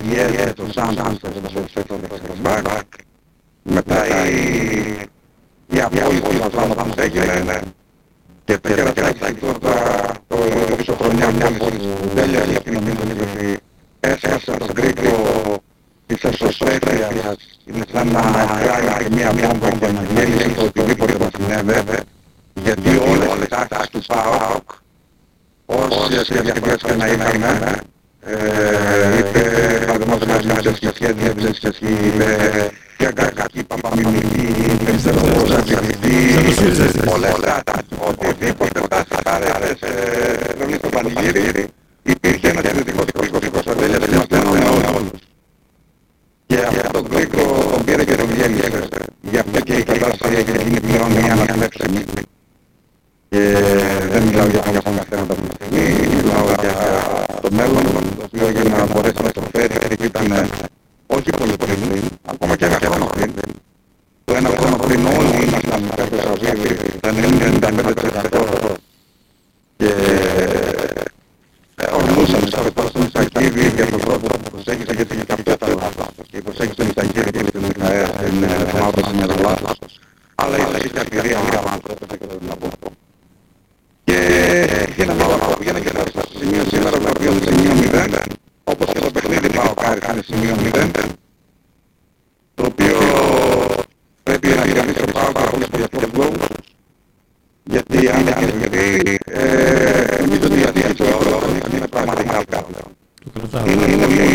Λιέζ, το Σάντος, το Δεξιμπάκ, μετά η απόλυτη πράγματα που έγινε και τα κερατάκια τώρα το ισοχρονιά μόλις τέλειωσε και νομίζω ότι έσχασε τον κρίκο της εσωστρέφειας, είναι σαν να κάνει και μία μπόμπα και να γέλησε το οτιδήποτε που συνέβη, γιατί όλες οι τάξεις του ΠΑΟΚ, όσες διασκευές και να είχαμε, είτε παραδείγματος χάρη με ψευσκεσχέδια, ψευσκεσχή, είτε κακή παπαμιμική, είτε ψευσκεσχή, πολλές τάξεις, οτιδήποτε τάξεις πάρες στο πανηγύρι, υπήρχε ένας ειδικός κρίκος Σαρδέλιας και μας στέλνουμε όλους. Και αυτό τον κρίκο τον πήρε και τον γέλισε. Γι' αυτό και η κατάσταση έχει γίνει πλέον μια αναθλέψιμη. Και δεν μιλάω για κάποια θέματα που στιγμή, μιλάω για το μέλλον, το οποίο για να μπορέσει να το φέρει ήταν όχι πολύ πριν, ακόμα και ένα χρόνο πριν. Το ένα χρόνο πριν όλοι ήμασταν κάποιος αβίβοι, ήταν 95% και ορμούσαμε στα ρεπάς στον Ισακίδη για τον τρόπο που προσέγγισε, γιατί και αυτό ήταν λάθος. Και η προσέγγιση στον Ισακίδη και στην Μαύρωση είναι λάθος. Αλλά ίσως και αρτηρία μου να πω. Και γίναμε όλα αυτά που γίνανε και στο σημείο σήμερα, το οποίο είναι σημείο 0, όπως και το παιχνίδι πάω κάρι είναι σημείο 0, το οποίο πρέπει να κερδίσει ο ΠΑΟΚ από τους διαφορετικούς, γιατί αν δεν κερδίσει, νομίζω ότι η αντίθεση του όρου είναι πραγματικά πλέον. Είναι